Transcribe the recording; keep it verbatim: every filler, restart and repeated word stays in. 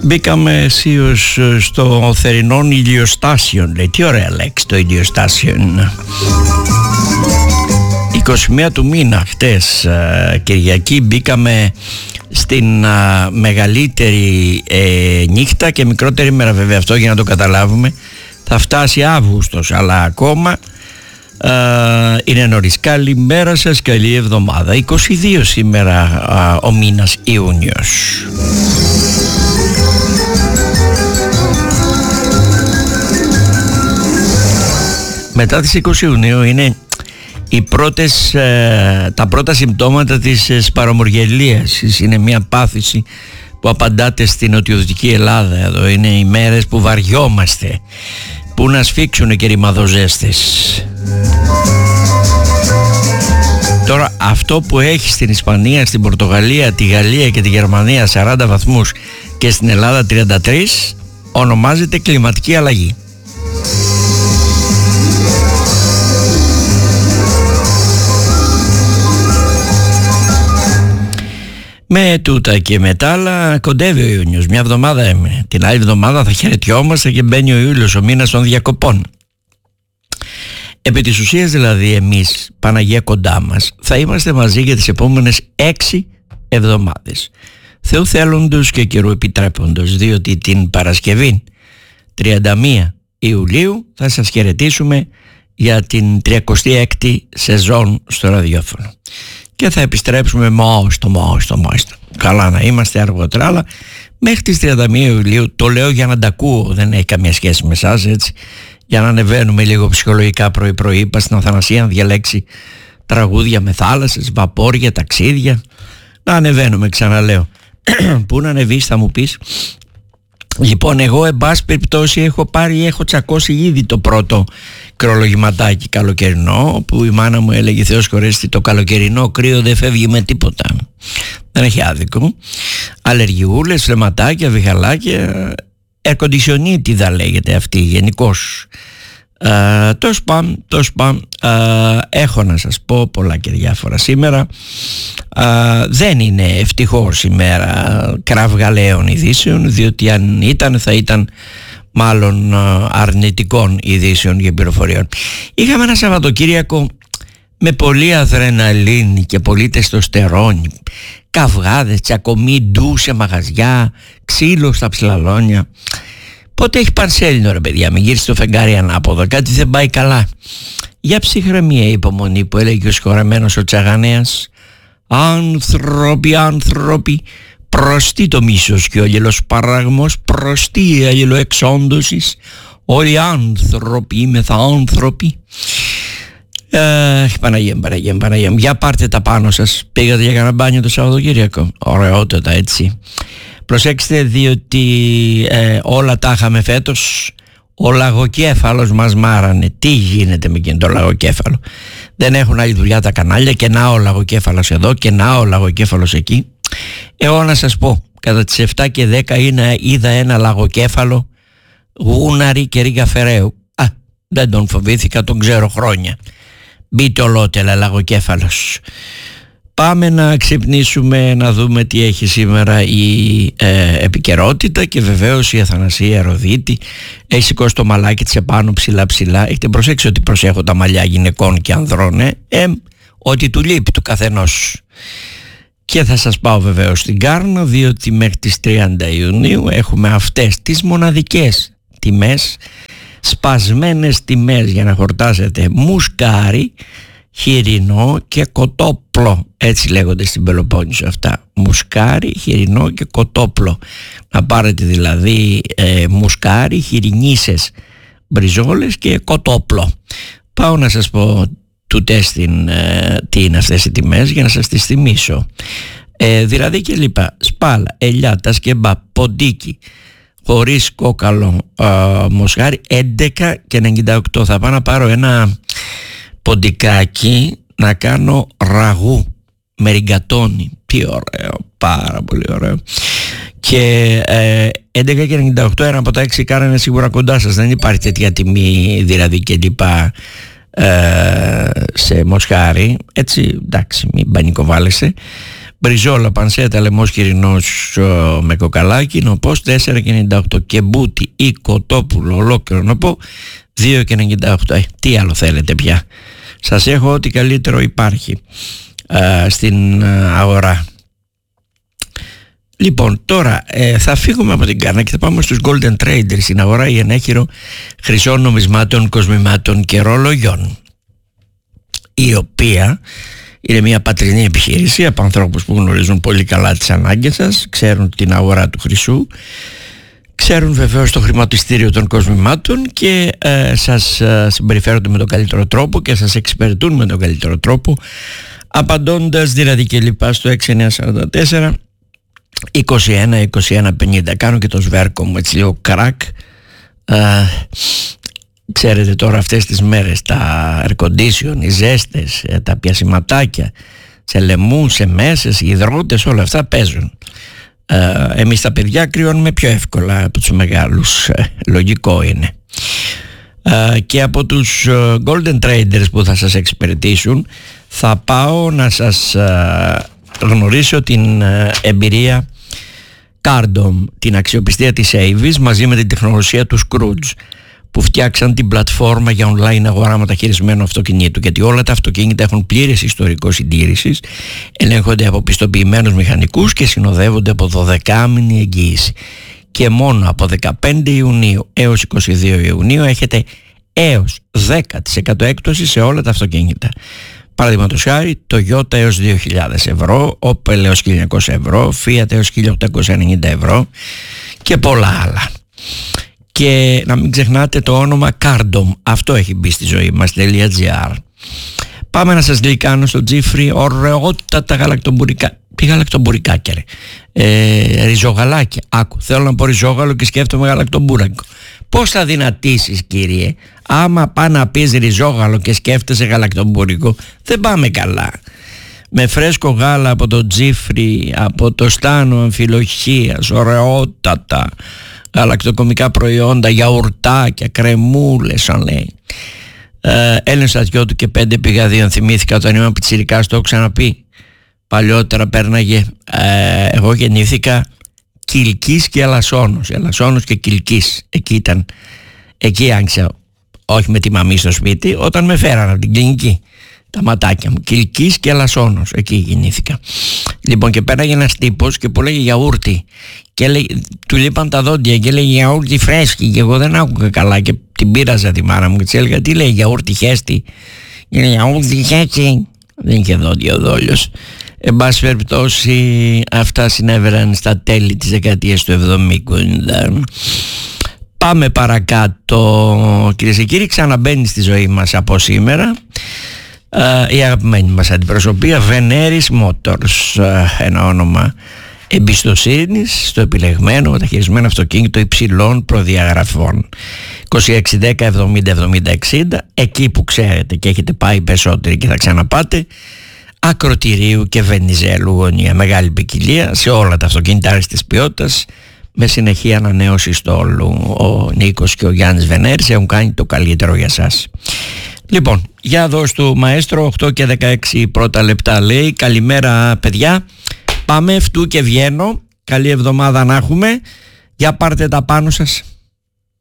Μπήκαμε αισίως στο θερινόν ηλιοστάσιον. Λέει, τι ωραία λέξη το ηλιοστάσιον. είκοσι μία του μήνα χτες Κυριακή μπήκαμε στην α, μεγαλύτερη ε, νύχτα και μικρότερη μέρα, βέβαια αυτό για να το καταλάβουμε. Θα φτάσει Αύγουστος, αλλά ακόμα α, είναι νωρίς. Καλημέρα σας, καλή εβδομάδα. είκοσι δύο σήμερα α, ο μήνας Ιούνιος. Μετά τις είκοσι Ιουνίου είναι οι πρώτες, ε, τα πρώτα συμπτώματα της ε, σπαρομοργελίας. Είναι μια πάθηση που απαντάται στην νοτιοδυτική Ελλάδα. Εδώ είναι οι μέρες που βαριόμαστε, που να σφίξουν και ρημαδοζέστες. Τώρα αυτό που έχει στην Ισπανία, στην Πορτογαλία, τη Γαλλία και τη Γερμανία σαράντα βαθμούς και στην Ελλάδα τριάντα τρία ονομάζεται κλιματική αλλαγή. Με τούτα και με τα άλλα κοντεύει ο Ιούνιος. Μια εβδομάδα έμεινε. Την άλλη εβδομάδα θα χαιρετιόμαστε και μπαίνει ο Ιούλιος, ο μήνας των διακοπών. Επί της ουσίας δηλαδή εμείς, Παναγία κοντά μας, θα είμαστε μαζί για τις επόμενες έξι εβδομάδες. Θεού θέλοντος και καιρού επιτρέποντος, διότι την Παρασκευή τριάντα μία Ιουλίου θα σας χαιρετήσουμε για την τριακοστή έκτη σεζόν στο ραδιόφωνο. Και θα επιστρέψουμε μόστο, μόστο, μόστο. Καλά να είμαστε αργότερα, αλλά μέχρι τις τριάντα μία Ιουλίου, το λέω για να τα ακούω, δεν έχει καμία σχέση με εσάς, έτσι, για να ανεβαίνουμε λίγο ψυχολογικά πρωί-πρωί. Είπα στην Αθανασία να διαλέξει τραγούδια με θάλασσες, βαπόρια, ταξίδια. Να ανεβαίνουμε, ξαναλέω. Πού να ανεβείς, θα μου πεις. Λοιπόν, εγώ εν πάση περιπτώσει έχω πάρει, έχω τσακώσει ήδη το πρώτο κρυολογηματάκι καλοκαιρινό, που η μάνα μου έλεγε Θεός χωρέστη, το καλοκαιρινό κρύο δεν φεύγει με τίποτα. Δεν έχει άδικο. Αλλεργιούλες, φλεματάκια, βιχαλάκια, air-conditionitida λέγεται αυτή γενικώς. Uh, το σπαμ, το σπαμ uh, έχω να σας πω πολλά και διάφορα σήμερα. uh, Δεν είναι ευτυχώς ημέρα κραυγαλαίων ειδήσεων, διότι αν ήταν θα ήταν μάλλον uh, αρνητικών ειδήσεων και πληροφοριών. Είχαμε ένα Σαββατοκύριακο με πολύ αδρεναλίνη και πολύ τεστοστερόνι, καυγάδες, τσακωμοί, ντου σε μαγαζιά, ξύλο στα ψηλαλόνια. Πότε έχει πανσέλινο ρε παιδιά, μην γυρίσει το φεγγάρι ανάποδα, κάτι δεν πάει καλά. Για ψυχραιμία, υπομονή που έλεγε ο συγχωρεμένος ο Τσαγανέας. Άνθρωποι, άνθρωποι, προστί το μίσος και ο αγγελοσπαράγμος, προστί η αγγελοεξόντωσης, όλοι άνθρωποι είμαι θα άνθρωποι. Αχ, Παναγία, Παναγία, Παναγία. Για πάρτε τα πάνω σας. Πήγατε για κανένα μπάνιο το Σαββατοκύριακο? Ωραιότατα, έτσι. Προσέξτε, διότι ε, όλα τα είχαμε φέτος. Ο λαγοκέφαλος μας μάρανε. Τι γίνεται με εκείνο το λαγοκέφαλο? Δεν έχουν άλλη δουλειά τα κανάλια, και να ο λαγοκέφαλος εδώ και να ο λαγοκέφαλος εκεί. Εγώ να σας πω, κατά τις επτά και δέκα είναι, είδα ένα λαγοκέφαλο γούναρη και Ρίγα Φεραίου. Α, δεν τον φοβήθηκα, τον ξέρω χρόνια. Μπείτε ολότελα λαγοκέφαλος. Πάμε να ξυπνήσουμε, να δούμε τι έχει σήμερα η ε, επικαιρότητα, και βεβαίως η Αθανασία Ροδίτη έχει σηκώσει το μαλάκι της επάνω ψηλά ψηλά. Έχετε προσέξει ότι προσέχω τα μαλλιά γυναικών και ανδρών, ε? ε ότι του λείπει του καθενός. Και θα σας πάω βεβαίως στην Κάρνο, διότι μέχρι τις τριάντα Ιουνίου έχουμε αυτές τις μοναδικές τιμές, σπασμένες τιμές για να χορτάσετε μουσκάρι, χοιρινό και κοτόπλο, έτσι λέγονται στην Πελοπόννησο αυτά. Μουσκάρι, χοιρινό και κοτόπλο. Να πάρετε δηλαδή ε, μουσκάρι, χοιρινίσες μπριζόλες και κοτόπλο. Πάω να σας πω τούτες την, ε, τι είναι αυτές οι τιμές για να σας τις θυμίσω. ε, δηλαδή και λοιπά, σπάλα, ελιά, τα σκεμπά, ποντίκι χωρίς κόκαλο, ε, μοσχάρι έντεκα και ενενήντα οκτώ. Θα πάω να πάρω ένα ποντικάκι να κάνω ραγού με ριγκατόνι. Τι ωραίο, πάρα πολύ ωραίο. Και ε, έντεκα και ενενήντα οκτώ, ένα από τα έξι κάρα είναι σίγουρα κοντά σας. Δεν υπάρχει τέτοια τιμή δηλαδή και λοιπά ε, σε μοσχάρι. Έτσι, εντάξει, μην πανικοβάλλεστε. Μπριζόλα, πανσέτα, λαιμός χοιρινός με κοκαλάκι, νοπός τέσσερα και ενενήντα οκτώ. Και μπούτι ή κοτόπουλο ολόκληρο νοπό δύο και ενενήντα οκτώ. Ε, τι άλλο θέλετε πια? Σας έχω ό,τι καλύτερο υπάρχει α, στην α, αγορά. Λοιπόν, τώρα ε, θα φύγουμε από την Κάνα και θα πάμε στους Golden Traders, στην αγορά η ενέχειρο χρυσών νομισμάτων, κοσμημάτων και ρολογιών, η οποία είναι μια πατρινή επιχείρηση από ανθρώπους που γνωρίζουν πολύ καλά τις ανάγκες σας, ξέρουν την αγορά του χρυσού, ξέρουν βεβαίως το χρηματιστήριο των κοσμημάτων και ε, σας ε, συμπεριφέρονται με τον καλύτερο τρόπο και σας εξυπηρετούν με τον καλύτερο τρόπο, απαντώντας δηλαδή και λοιπά στο έξι εννιά τέσσερα τέσσερα είκοσι ένα είκοσι ένα πενήντα. Κάνω και το σβέρκο μου έτσι λίγο κρακ. ε, Ξέρετε τώρα αυτές τις μέρες τα air condition, οι ζέστες, τα πιασηματάκια σε λαιμούς, σε μέσες, οι υδρότες, όλα αυτά παίζουν. ε, Εμείς τα παιδιά κρυώνουμε πιο εύκολα από τους μεγάλους, ε, λογικό είναι. ε, Και από τους ε, Golden Traders που θα σας εξυπηρετήσουν θα πάω να σας ε, γνωρίσω την ε, εμπειρία Cardom, την αξιοπιστία της Avis μαζί με την τεχνολογία του Scrooge, που φτιάξαν την πλατφόρμα για online αγορά μεταχειρισμένου αυτοκινήτου, γιατί όλα τα αυτοκίνητα έχουν πλήρες ιστορικό συντήρησης, ελέγχονται από πιστοποιημένους μηχανικούς και συνοδεύονται από δωδεκάμηνη εγγύηση. Και μόνο από δεκαπέντε Ιουνίου έως είκοσι δύο Ιουνίου έχετε έως δέκα τοις εκατό έκπτωση σε όλα τα αυτοκίνητα. Παραδείγματος χάρη, Toyota έως δύο χιλιάδες ευρώ, Opel έως χίλια εννιακόσια ευρώ, Fiat έως χίλια οκτακόσια ενενήντα ευρώ και πολλά άλλα. Και να μην ξεχνάτε το όνομα Cardom, αυτό έχει μπει στη ζωή μας .gr. Πάμε να σας γλυκάνω στο Τζίφρι ωραιότατα γαλακτομπουρικά. Τι γαλακτομπουρικάκια ρε, ε, ριζογαλάκια. Άκου, θέλω να πω ριζόγαλο και σκέφτομαι γαλακτομπούρακο. Πώς θα δυνατήσεις κύριε, άμα πά να πεις ριζόγαλο και σκέφτεσαι γαλακτομπουρικό? Δεν πάμε καλά. Με φρέσκο γάλα από το Τζίφρι, από το στάνο αμφιλοχίας, ωραιότατα γαλακτοκομικά προϊόντα, γιαουρτάκια, κρεμούλες, αν λέει. Ε, Έλληνες στρατιώτου και πέντε πηγαδίων. Θυμήθηκα όταν ήμουν πιτσιρικάς, το έχω ξαναπεί. Παλιότερα πέρναγε, ε, εγώ γεννήθηκα Κιλκής και Ελασσόνος. Ελασσόνος και Κιλκής. Εκεί ήταν, εκεί άγγισα, όχι με τη μαμή στο σπίτι, όταν με φέραν από την κλινική. Τα ματάκια μου, Κιλκής και Ελασσόνος, εκεί γεννήθηκα. Λοιπόν, και πέραγε ένας τύπος και που λέγε γιαούρτι και λέει, του λείπαν τα δόντια και λέει γιαούρτι φρέσκι, και εγώ δεν άκουγα καλά και την πείραζα τη μάνα μου και της έλεγα, τι λέει γιαούρτι χέστη? Και λέει γιαούρτι χέστη, δεν είχε δόντια ο δόλιος. Εν πάση περιπτώσει, αυτά συνέβαιναν στα τέλη της δεκαετίας του εβδομήντα. Πάμε παρακάτω, κυρίες και κύριοι. Ξαναμπαίνει στη ζωή μας από σήμερα Uh, η αγαπημένη μας αντιπροσωπεία Veneris Motors, uh, ένα όνομα εμπιστοσύνης στο επιλεγμένο μεταχειρισμένο αυτοκίνητο υψηλών προδιαγραφών. είκοσι έξι δέκα εβδομήντα εβδομήντα εξήντα, εκεί που ξέρετε και έχετε πάει περισσότεροι και θα ξαναπάτε. Ακροτηρίου και Βενιζέλου γωνία, μεγάλη ποικιλία σε όλα τα αυτοκίνητα άριστης ποιότητας, με συνεχή ανανέωση στόλου. Ο Νίκος και ο Γιάννης Βενέρης έχουν κάνει το καλύτερο για σας. Λοιπόν, για δώσ' του μαέστρο, οκτώ και δεκαέξι πρώτα λεπτά λέει. Καλημέρα παιδιά, πάμε φτού και βγαίνω. Καλή εβδομάδα να έχουμε. Για πάρτε τα πάνω σας.